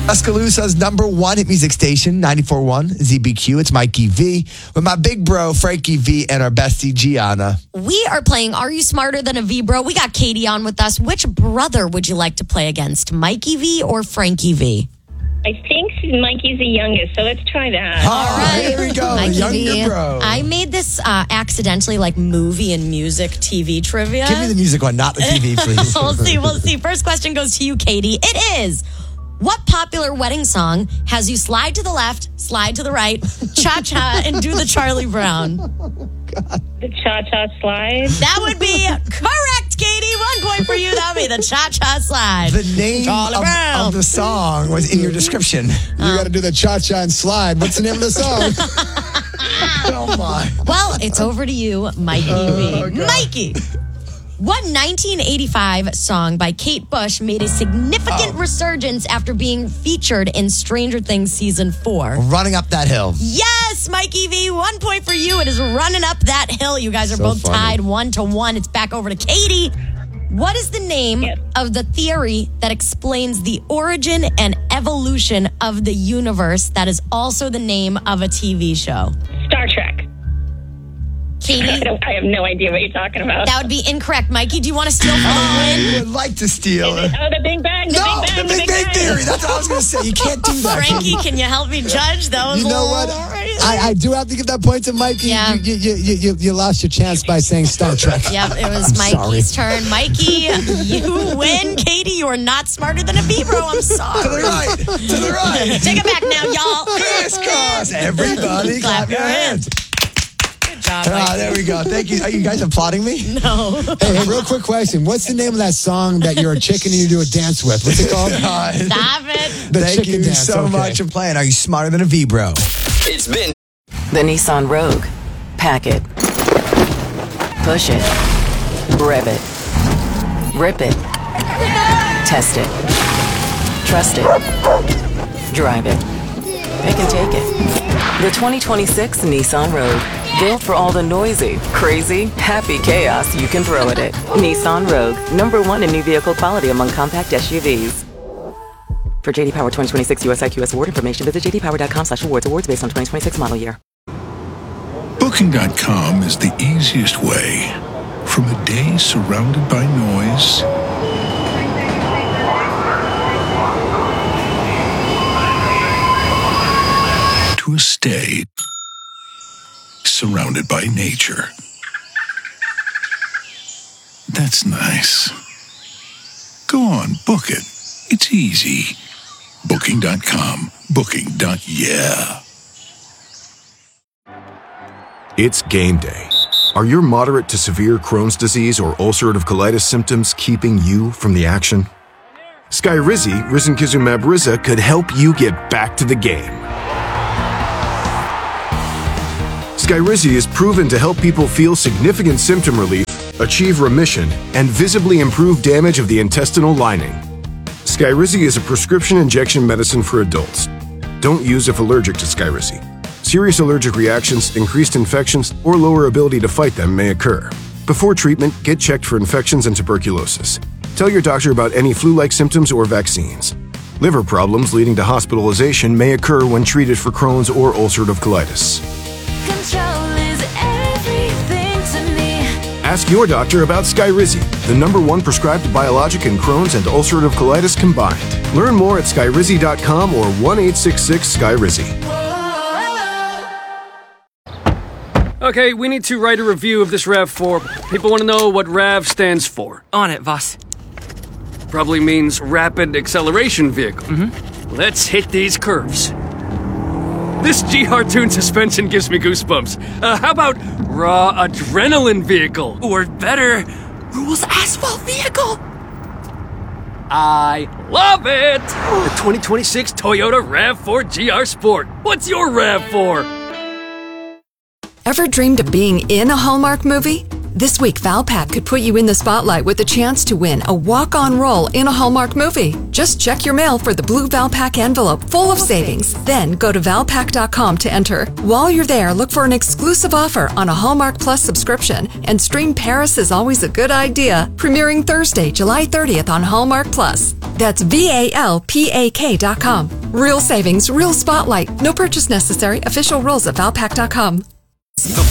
Tuscaloosa's number one hit music station, 94.1 ZBQ. It's Mikey V with my big bro, Frankie V, and our bestie, Gianna. We are playing Are You Smarter Than a V, Bro? We got Katie on with us. Which brother would you like to play against, Mikey V or Frankie V? I think Mikey's the youngest, so let's try that. All right, here we go. Mikey Younger V. bro. I made this accidentally like movie and music TV trivia. Give me the music one, not the TV, please. We'll see. First question goes to you, Katie. It is, what popular wedding song has you slide to the left, slide to the right, cha-cha, and do the Charlie Brown? The cha-cha slide. That would be correct, Katie. 1 point for you. That would be the cha-cha slide. The name of the song was in your description. You got to do the cha-cha and slide. What's the name of the song? Oh, my. Well, it's over to you, Mikey V. Mikey! What 1985 song by Kate Bush made a significant resurgence after being featured in Stranger Things Season 4? Running Up That Hill. Yes, Mikey V. 1 point for you. It is Running Up That Hill. You guys are both tied 1-1. It's back over to Katie. What is the name of the theory that explains the origin and evolution of the universe that is also the name of a TV show? Star Trek. Katie? I have no idea what you're talking about. That would be incorrect. Mikey, do you want to steal for the win? I would like to steal. The Big Bang. The Big Bang Theory. That's what I was going to say. You can't do that. Frankie, can you help me judge? That was You know what? I do have to give that point to Mikey. Yeah. You lost your chance by saying Star Trek. Yep, it was Mikey's turn. Mikey, you win. Katie, you are not smarter than a bee-bro. I'm sorry. To the right. To the right. Take it back now, y'all. Crisscross. Everybody clap your hands. Good job, Mikey. There we go. Thank you. Are you guys applauding me? No. Hey, real quick question. What's the name of that song that you're a chicken and you do a dance with? What's it called? Stop it. Thank you dance. so much for playing. Are you smarter than a V-bro? It's been The Nissan Rogue. Pack it. Push it. Rev it. Rip it. Test it. Trust it. Drive it. Pick and take it. The 2026 Nissan Rogue. Built for all the noisy, crazy, happy chaos you can throw at it. Nissan Rogue. #1 in new vehicle quality among compact SUVs. For JD Power 2026 US IQS award information, visit jdpower.com/awards. Awards based on 2026 model year. Booking.com is the easiest way. From a day surrounded by noise to a stay surrounded by nature. That's nice. Go on, book it. It's easy. Booking.com. Booking.yeah. It's game day. Are your moderate to severe Crohn's disease or ulcerative colitis symptoms keeping you from the action? Skyrizi, risankizumab Riza, could help you get back to the game. Skyrizi is proven to help people feel significant symptom relief, achieve remission, and visibly improve damage of the intestinal lining. Skyrizi is a prescription injection medicine for adults. Don't use if allergic to Skyrizi. Serious allergic reactions, increased infections, or lower ability to fight them may occur. Before treatment, get checked for infections and tuberculosis. Tell your doctor about any flu-like symptoms or vaccines. Liver problems leading to hospitalization may occur when treated for Crohn's or ulcerative colitis. Ask your doctor about Skyrizi, the #1 prescribed biologic in Crohn's and ulcerative colitis combined. Learn more at skyrizi.com or 1-866-SKYRIZI. Okay, we need to write a review of this RAV4. People want to know what RAV stands for. on it, boss. Probably means rapid acceleration vehicle. Let's hit these curves. This GR Tune suspension gives me goosebumps. How about raw adrenaline vehicle? Or better, rules asphalt vehicle. I love it! The 2026 Toyota RAV4 GR Sport. What's your RAV4? Ever dreamed of being in a Hallmark movie? This week, Valpak could put you in the spotlight with a chance to win a walk-on role in a Hallmark movie. Just check your mail for the blue Valpak envelope full of savings. Then go to Valpak.com to enter. While you're there, look for an exclusive offer on a Hallmark Plus subscription and stream Paris is Always a Good Idea, premiering Thursday, July 30th on Hallmark Plus. That's VALPAK.com. Real savings, real spotlight. No purchase necessary. Official rules at Valpak.com.